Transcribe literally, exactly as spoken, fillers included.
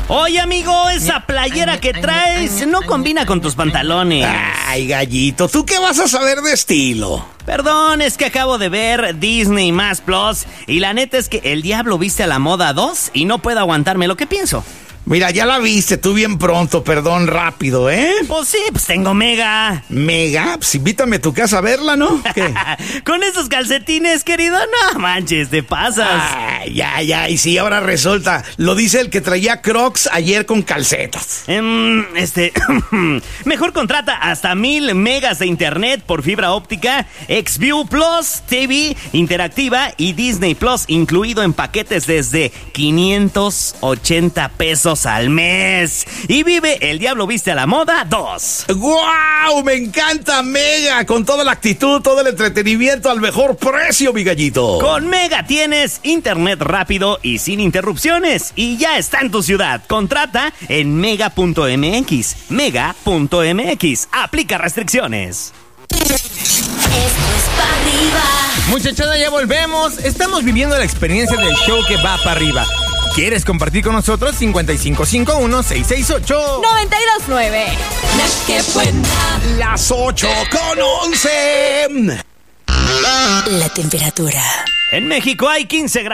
Oye, amigo, esa playera que traes no combina con tus pantalones. Ay, gallito, ¿tú qué vas a saber de estilo? Perdón, es que acabo de ver Disney más Plus y la neta es que El Diablo Viste a la Moda dos y no puedo aguantarme lo que pienso. Mira, ya la viste tú bien pronto, perdón, rápido, ¿eh? Pues sí, pues tengo Mega. ¿Mega? Pues invítame a tu casa a verla, ¿no? ¿Qué? Con esos calcetines, querido, no manches, te pasas. Ay, ya, ya, y sí, ahora resulta. Lo dice el que traía Crocs ayer con calcetas. Um, este, mejor contrata hasta mil megas de internet por fibra óptica, Xview Plus, T V interactiva y Disney Plus incluido en paquetes desde quinientos ochenta pesos al mes. Y vive El Diablo Viste a la Moda dos. ¡Guau! Me encanta Mega, con toda la actitud, todo el entretenimiento al mejor precio, mi gallito. Con Mega tienes internet rápido y sin interrupciones y ya está en tu ciudad. Contrata en mega punto m x. mega punto m x. Aplica restricciones. Esto es pa' arriba. Muchachada, ya volvemos. Estamos viviendo la experiencia del show que va para arriba. ¿Quieres compartir con nosotros? cincuenta y cinco cincuenta y uno, seiscientos sesenta y ocho noventa y dos nueve. La que buena. Las ocho con once. La temperatura. En México hay quince grados.